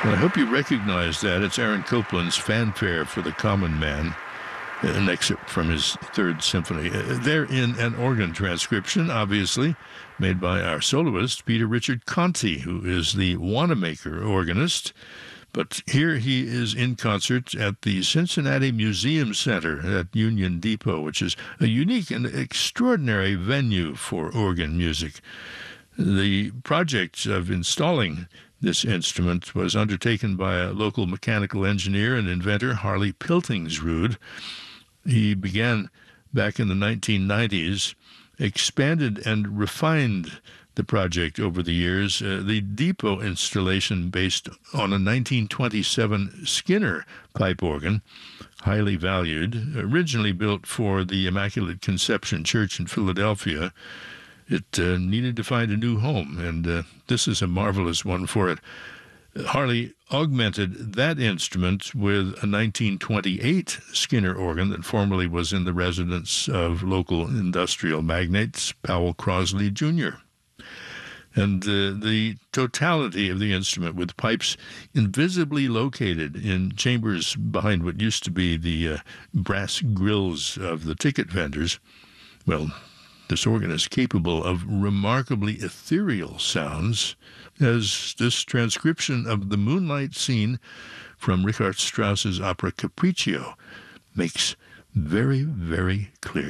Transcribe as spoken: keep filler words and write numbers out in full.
Well, I hope you recognize that. It's Aaron Copland's Fanfare for the Common Man, an excerpt from his Third Symphony. Uh, They're in an organ transcription, obviously, made by our soloist, Peter Richard Conti, who is the Wanamaker organist. But here he is in concert at the Cincinnati Museum Center at Union Depot, which is a unique and extraordinary venue for organ music. The project of installing this instrument was undertaken by a local mechanical engineer and inventor, Harley Piltingsrud. He began back in the nineteen nineties, expanded and refined the project over the years. Uh, the depot installation, based on a nineteen twenty-seven Skinner pipe organ, highly valued, originally built for the Immaculate Conception Church in Philadelphia. It uh, needed to find a new home, and uh, this is a marvelous one for it. Harley augmented that instrument with a nineteen twenty-eight Skinner organ that formerly was in the residence of local industrial magnates, Powell Crosley Junior And uh, the totality of the instrument, with pipes invisibly located in chambers behind what used to be the uh, brass grills of the ticket vendors, well, this organ is capable of remarkably ethereal sounds, as this transcription of the moonlight scene from Richard Strauss's opera Capriccio makes very, very clear.